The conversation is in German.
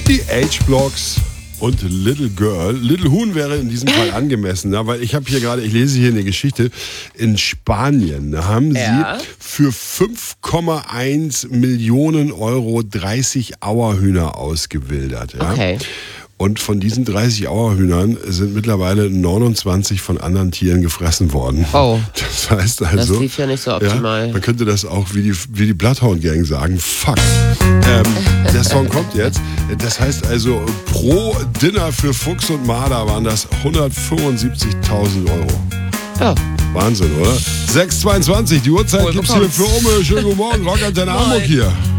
Die H-Blocks und Little Girl. Little Huhn wäre in diesem Fall angemessen, weil ich lese hier eine Geschichte. In Spanien haben sie für 5,1 Millionen Euro 30 Auerhühner ausgewildert. Ja? Okay. Und von diesen 30 Auerhühnern sind mittlerweile 29 von anderen Tieren gefressen worden. Oh. Das heißt also... Das lief ja nicht so optimal. Ja, man könnte das auch wie die Bloodhound Gang sagen. Fuck. Der Song kommt jetzt. Das heißt also, pro Dinner für Fuchs und Marder waren das 175.000 Euro. Ja. Wahnsinn, oder? 6:22, die Uhrzeit gibt's hier für Umme. Schönen guten Morgen, Rock Antenne Hamburg hier.